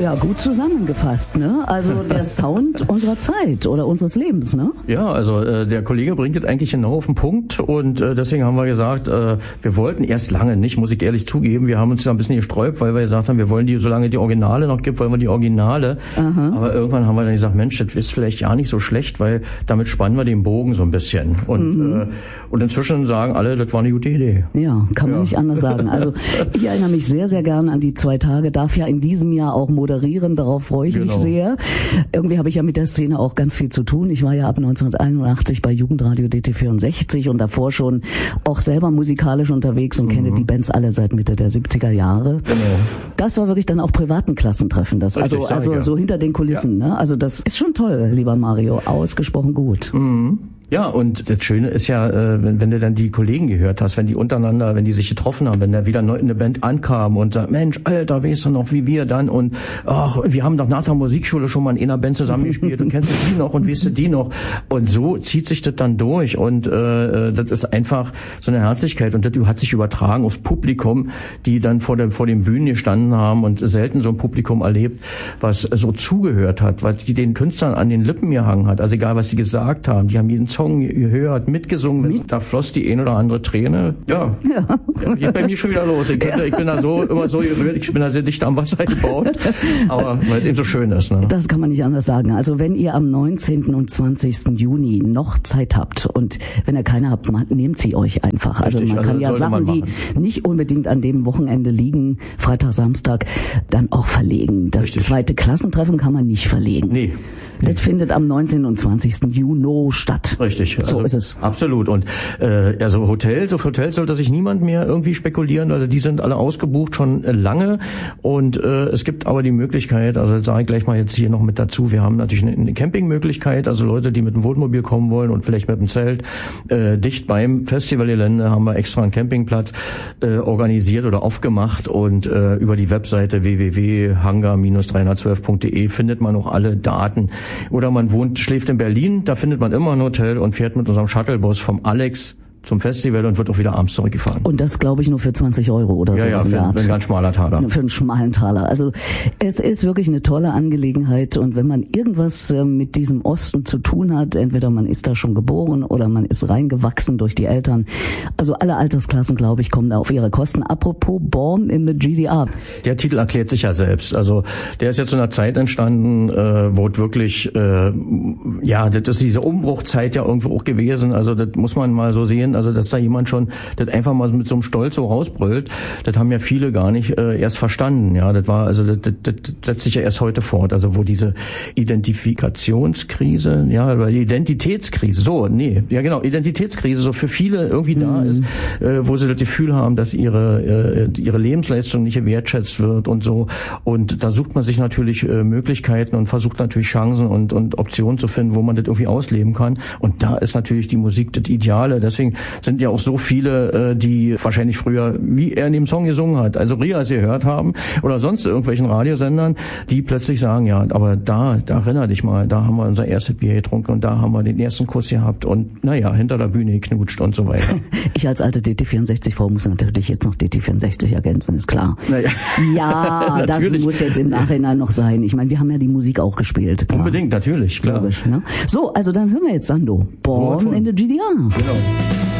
Ja, gut zusammengefasst, ne? Also der Sound unserer Zeit oder unseres Lebens, ne? Ja, also der Kollege bringt es eigentlich genau auf den Punkt und deswegen haben wir gesagt, wir wollten erst lange nicht, muss ich ehrlich zugeben, wir haben uns da ein bisschen gesträubt, weil wir gesagt haben, wir wollen die, solange die Originale noch gibt, wollen wir die Originale. Aha. Aber irgendwann haben wir dann gesagt, Mensch, das ist vielleicht ja nicht so schlecht, weil damit spannen wir den Bogen so ein bisschen. Und inzwischen sagen alle, das war eine gute Idee. Ja, kann man nicht anders sagen. Also ich erinnere mich sehr, sehr gerne an die 2 Tage, darf ja in diesem Jahr auch moderieren, darauf freue ich mich sehr. Irgendwie habe ich ja mit der Szene auch ganz viel zu tun. Ich war ja ab 1981 bei Jugendradio DT64 und davor schon auch selber musikalisch unterwegs und kenne die Bands alle seit Mitte der 70er Jahre. Genau. Das war wirklich dann auch privaten Klassentreffen, das also so hinter den Kulissen, ne? Also das ist schon toll, lieber Mario, ausgesprochen gut. Mhm. Ja, und das Schöne ist ja, wenn du dann die Kollegen gehört hast, wenn die untereinander, wenn die sich getroffen haben, wenn da wieder neu in eine Band ankam und sagt, Mensch, Alter, weißt du noch, wie wir dann und ach, wir haben doch nach der Musikschule schon mal in einer Band zusammengespielt und kennst du die noch und weißt du die noch? Und so zieht sich das dann durch und das ist einfach so eine Herzlichkeit und das hat sich übertragen aufs Publikum, die dann vor den Bühnen gestanden haben und selten so ein Publikum erlebt, was so zugehört hat, was die den Künstlern an den Lippen gehangen hat, also egal was sie gesagt haben, die haben jeden Song gehört, mitgesungen, da floss die ein oder andere Träne. Ja. Geht bei mir schon wieder los. Ich bin da immer so gerührt, ich bin da sehr dicht am Wasser gebaut, aber weil es eben so schön ist. Ne? Das kann man nicht anders sagen. Also wenn ihr am 19. und 20. Juni noch Zeit habt und wenn ihr keine habt, nehmt sie euch einfach. Also man kann ja Sachen, die nicht unbedingt an dem Wochenende liegen, Freitag, Samstag, dann auch verlegen. Das zweite Klassentreffen kann man nicht verlegen. Nee. Das findet am 19. und 20. Juni statt. Richtig. So ist es. Absolut. Und also Hotels sollte sich niemand mehr irgendwie spekulieren. Also die sind alle ausgebucht schon lange. Und es gibt aber die Möglichkeit, also das sage ich gleich mal jetzt hier noch mit dazu, wir haben natürlich eine Campingmöglichkeit, also Leute, die mit dem Wohnmobil kommen wollen und vielleicht mit dem Zelt. Dicht beim Festivalgelände haben wir extra einen Campingplatz organisiert oder aufgemacht und über die Webseite www.hangar-312.de findet man auch alle Daten. Oder man schläft in Berlin, da findet man immer ein Hotel und fährt mit unserem Shuttlebus vom Alex zum Festival und wird auch wieder abends zurückgefahren. Und das glaube ich nur für 20 € oder so. Ja, für einen ganz schmaler Taler. Für einen schmalen Taler. Also es ist wirklich eine tolle Angelegenheit und wenn man irgendwas mit diesem Osten zu tun hat, entweder man ist da schon geboren oder man ist reingewachsen durch die Eltern. Also alle Altersklassen, glaube ich, kommen da auf ihre Kosten. Apropos Born in the GDR. Der Titel erklärt sich ja selbst. Also der ist jetzt in einer Zeit entstanden, wo es wirklich, das ist diese Umbruchzeit ja irgendwo auch gewesen. Also das muss man mal so sehen. Also dass da jemand schon das einfach mal mit so einem Stolz so rausbrüllt, das haben ja viele gar nicht erst verstanden. Ja, das setzt sich ja erst heute fort. Also wo diese Identifikationskrise, oder Identitätskrise, Identitätskrise so für viele irgendwie da ist, wo sie das Gefühl haben, dass ihre Lebensleistung nicht gewertschätzt wird und so. Und da sucht man sich natürlich Möglichkeiten und versucht natürlich Chancen und Optionen zu finden, wo man das irgendwie ausleben kann. Und da ist natürlich die Musik das Ideale. Deswegen sind ja auch so viele, die wahrscheinlich früher, wie er in dem Song gesungen hat, also Rias gehört haben oder sonst irgendwelchen Radiosendern, die plötzlich sagen, ja, aber da erinner dich mal, da haben wir unser erstes Bier getrunken und da haben wir den ersten Kuss gehabt und hinter der Bühne geknutscht und so weiter. Ich als alte DT64-Frau muss natürlich jetzt noch DT64 ergänzen, ist klar. Ja, das muss jetzt im Nachhinein noch sein. Ich meine, wir haben ja die Musik auch gespielt. Klar. Unbedingt, natürlich, klar. Logisch, ne? So, also dann hören wir jetzt Sando. Born in the GDR. Genau.